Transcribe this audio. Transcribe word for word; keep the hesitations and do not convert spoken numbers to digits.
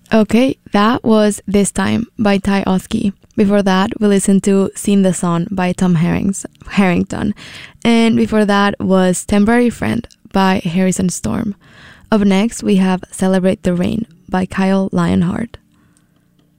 Okay, that was This Time by Ty Oski. Before that, we listened to Sing the Sun by Tom Herrings, Harrington. And before that was Temporary Friend by Harrison Storm. Up next, we have Celebrate the Rain by Kyle Lionheart.